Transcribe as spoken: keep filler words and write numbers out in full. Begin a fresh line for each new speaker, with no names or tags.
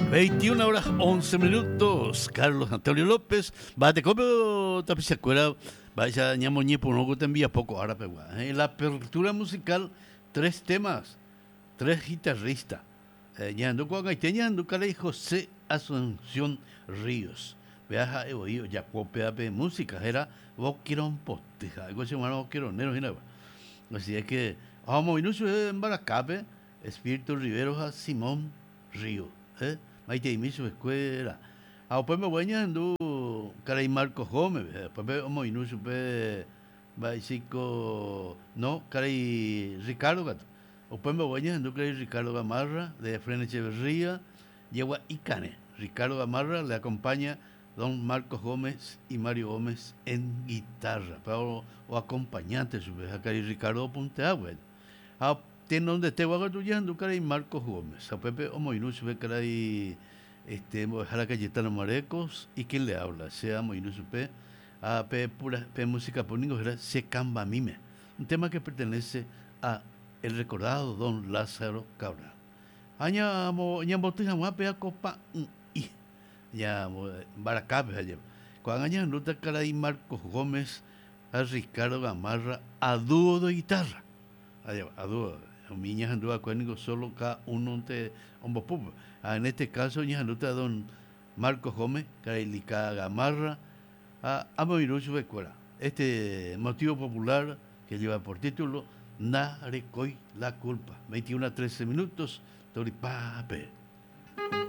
veintiuna horas once minutos. Carlos Antonio López. Bate como tapizacuera. Vaya ñamoñe por no te envía poco ahora pegua. En la apertura musical, tres temas, tres guitarristas. Ñando con gaiteñando cara y José Asunción Ríos. Viaja he oído ya copia de música. Era vos quiero un posteja. Algo se llama vos quiero nero y nada. Así es que vamos a en Baracape. Espíritu Riveros a Simón Río. ¿Eh? Maite y Miso Escuela. Ah, pues me voy a andar cara y Marcos Gómez. Pues me voy a supe básico. No, cara y Ricardo Gato. O pues me voy a andar cara y Ricardo Gamarra de Frene Echeverría. Lleva Icane. Ricardo Gamarra le acompaña don Marcos Gómez y Mario Gómez en guitarra. Pero o acompañante, supe. Cara y Ricardo Punteagua. Ah, tiene donde te voy a tuyando cara y Marcos Gómez. A Pepe o Moinus ve cara y este Jara Cayetano Marecos y quien le habla, sea Moinus Pe a Pe pura Pe música poningo era Se Camba Mime, un tema que pertenece a el recordado don Lázaro Cabral. Aña mo ña botija mo pe copa y ya mo Baracabe allá. Cuando aña nota cara y Marcos Gómez a Ricardo Gamarra a dúo de guitarra. Allá, a dúo Miñas andúa cuénigo solo cada uno te hombo pupo. En este caso, ñas anduta don Marcos Gómez, Carailica Gamarra, a Amoirucho Becuera. Este motivo popular que lleva por título Narecoy la culpa. veintiuno a trece minutos, Toripape.